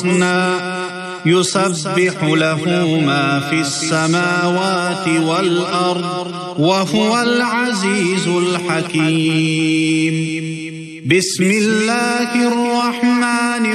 الحسنى يسبح له ما في السماوات والأرض وهو العزيز الحكيم. بسم الله الرحمن